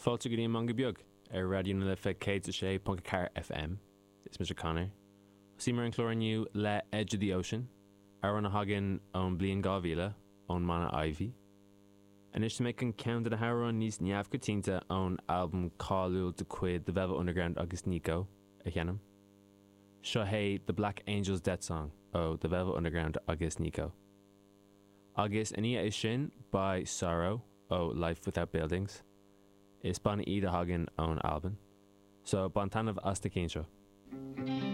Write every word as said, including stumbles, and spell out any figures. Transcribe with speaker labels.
Speaker 1: Fáilte go dtí manga beag ar radio na lifa cé sé Punk Car F M. It's Mister Connor. Sí mar an chlóraniu le Edge of the Ocean, ar an hagan ón blion gávíle ón mana Ivy. And is to make an count of the Haron nís neamh go tínta ón album Cáúil de Cuid The Velvet Underground agus Nico a cheanam. Seo hé The Black Angels Death Song ó The Velvet Underground agus Nico. Agus ania is sin by Sorrow ó Life Without Buildings. Is ban iad a hagan ón album. So bantanamh as the cín seo.